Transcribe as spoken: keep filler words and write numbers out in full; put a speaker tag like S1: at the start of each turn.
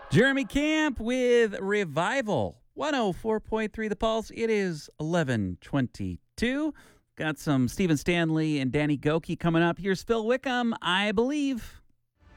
S1: Jeremy Camp with Revival. one oh four point three The Pulse. It is eleven twenty-two. Got some Stephen Stanley and Danny Goki coming up. Here's Phil Wickham, I Believe.